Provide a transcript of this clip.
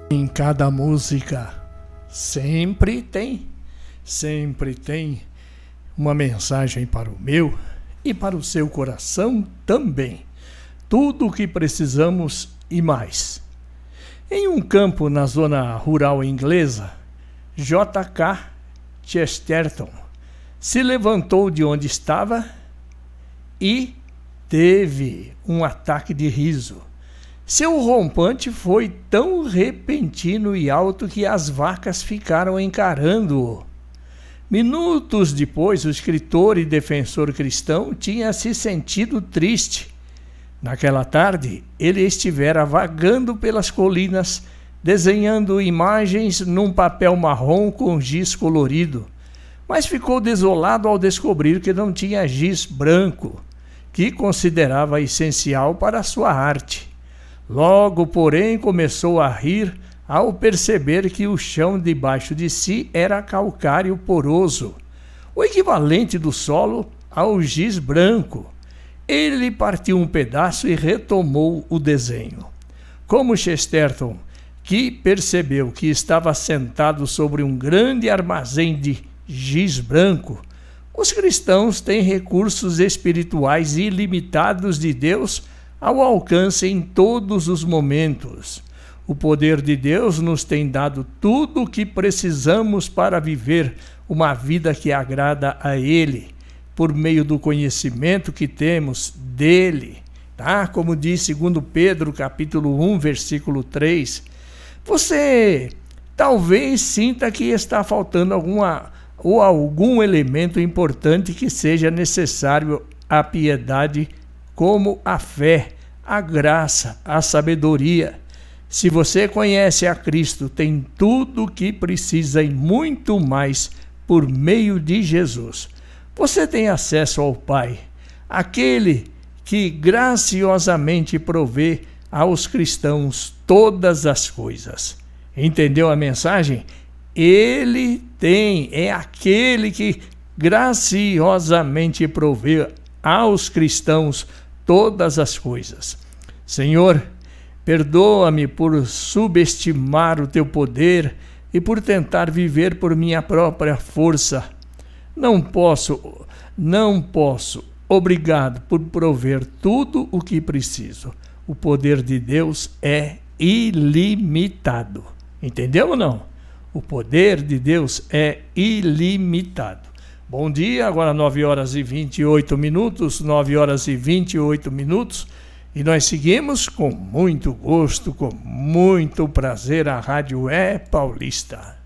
Em cada música sempre tem uma mensagem para o meu e para o seu coração também. Tudo o que precisamos e mais. Em um campo na zona rural inglesa, J.K. Chesterton se levantou de onde estava e teve um ataque de riso. Seu rompante foi tão repentino e alto que as vacas ficaram encarando-o. Minutos depois, o escritor e defensor cristão tinha se sentido triste. Naquela tarde, ele estivera vagando pelas colinas, desenhando imagens num papel marrom com giz colorido, mas ficou desolado ao descobrir que não tinha giz branco, que considerava essencial para a sua arte. Logo, porém, começou a rir ao perceber que o chão debaixo de si era calcário poroso, o equivalente do solo ao giz branco. Ele partiu um pedaço e retomou o desenho. Como Chesterton, que percebeu que estava sentado sobre um grande armazém de giz branco, os cristãos têm recursos espirituais ilimitados de Deus ao alcance em todos os momentos. O poder de Deus nos tem dado tudo o que precisamos para viver uma vida que agrada a Ele, por meio do conhecimento que temos dele, tá? Como diz 2 Pedro, capítulo 1, versículo 3. Você talvez sinta que está faltando algum elemento importante que seja necessário à piedade, como a fé, a graça, a sabedoria. Se você conhece a Cristo, tem tudo o que precisa e muito mais por meio de Jesus. Você tem acesso ao Pai, aquele que graciosamente provê aos cristãos todas as coisas. Entendeu a mensagem? Ele é aquele que graciosamente provê aos cristãos todas as coisas. Senhor, perdoa-me por subestimar o teu poder e por tentar viver por minha própria força. Não posso. Obrigado por prover tudo o que preciso. O poder de Deus é ilimitado. Entendeu ou não? O poder de Deus é ilimitado. Bom dia, agora 9 horas e 28 minutos, 9 horas e 28 minutos. E nós seguimos com muito gosto, com muito prazer, a Rádio é Paulista.